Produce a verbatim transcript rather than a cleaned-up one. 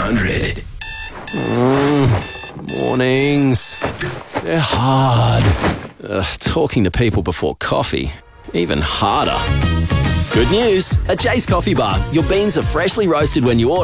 hundred. Mm, mornings. They're hard. Uh, talking to people before coffee, even harder. Good news. At Jay's Coffee Bar, your beans are freshly roasted when you order.